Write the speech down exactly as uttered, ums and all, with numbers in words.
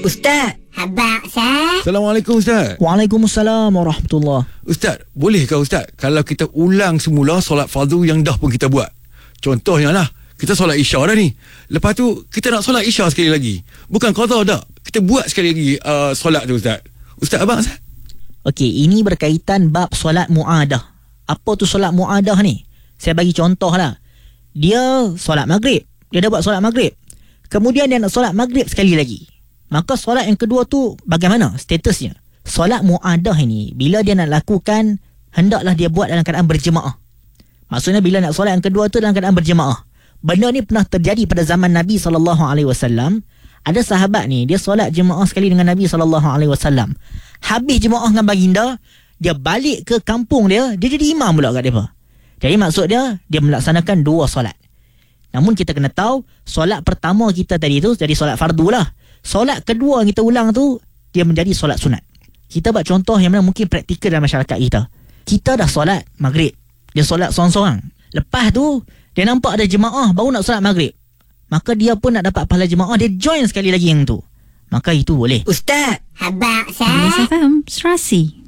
Ustaz. Habaq, Ustaz. Assalamualaikum Ustaz. Waalaikumsalam warahmatullahi. Ustaz, bolehkah Ustaz kalau kita ulang semula solat fardu yang dah pun kita buat? Contohnya lah, kita solat isya dah ni. Lepas tu kita nak solat isya sekali lagi. Bukan qada dah. Kita buat sekali lagi uh, solat tu Ustaz. Ustaz abang Ustaz. Okey, ini berkaitan bab solat muadah. Apa tu solat muadah ni? Saya bagi contoh lah. Dia solat maghrib. Dia dah buat solat maghrib. Kemudian dia nak solat maghrib sekali lagi. Maka solat yang kedua tu bagaimana statusnya? Solat muadah ini, bila dia nak lakukan, hendaklah dia buat dalam keadaan berjemaah. Maksudnya bila nak solat yang kedua tu dalam keadaan berjemaah. Benda ni pernah terjadi pada zaman Nabi sallallahu alaihi wasallam. Ada sahabat ni, dia solat jemaah sekali dengan Nabi sallallahu alaihi wasallam. Habis jemaah dengan baginda, dia balik ke kampung dia, dia jadi imam pula kat depa. Jadi maksud dia, dia melaksanakan dua solat. Namun kita kena tahu, solat pertama kita tadi tu jadi solat fardu lah. Solat kedua yang kita ulang tu, dia menjadi solat sunat. Kita buat contoh yang mana mungkin praktikal dalam masyarakat kita. Kita dah solat maghrib, dia solat seorang-seorang. Lepas tu, dia nampak ada jemaah baru nak solat maghrib. Maka dia pun nak dapat pahala jemaah, dia join sekali lagi yang tu. Maka itu boleh. Ustaz. Habaq, Ustaz. Yes, F M. Serasi.